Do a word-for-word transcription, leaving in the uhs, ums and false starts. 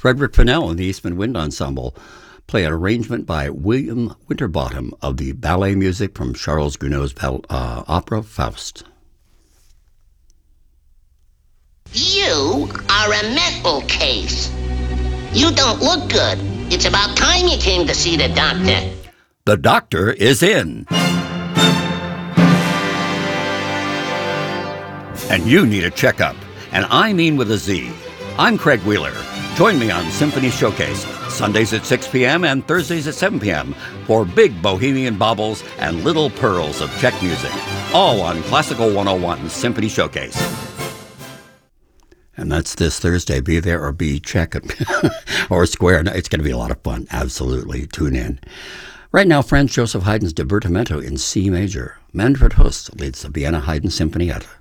Frederick Fennell and the Eastman Wind Ensemble play an arrangement by William Winterbottom of the ballet music from Charles Gounod's uh, opera Faust. You are a mental case. You don't look good. It's about time you came to see the doctor. The doctor is in. And you need a checkup. And I mean with a Z. I'm Craig Wheeler. Join me on Symphony Showcase, Sundays at six p.m. and Thursdays at seven p.m. for big bohemian baubles and little pearls of Czech music. All on Classical one oh one Symphony Showcase. And that's this Thursday. Be there or be Czech or square. It's going to be a lot of fun. Absolutely. Tune in. Right now, Franz Joseph Haydn's Divertimento in C major. Manfred Huss leads the Vienna Haydn Sinfonietta.